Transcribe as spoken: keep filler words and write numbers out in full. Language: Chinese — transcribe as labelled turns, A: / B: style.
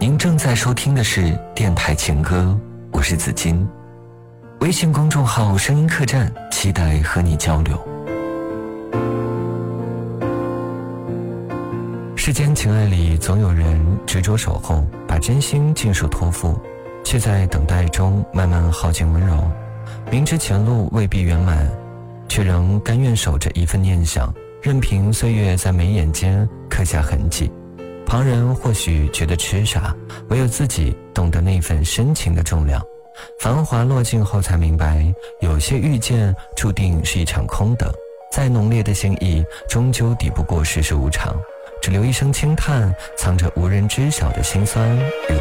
A: 您正在收听的是电台情歌，我是子金。微信公众号声音客栈，期待和你交流。世间情爱里，总有人执着守候，把真心尽数托付，却在等待中慢慢耗尽温柔。明知前路未必圆满，却仍甘愿守着一份念想，任凭岁月在眉眼间刻下痕迹。旁人或许觉得痴傻，唯有自己懂得那份深情的重量。繁华落尽后才明白，有些遇见注定是一场空的，再浓烈的心意终究抵不过世事无常，只留一声轻叹，藏着无人知晓的辛酸与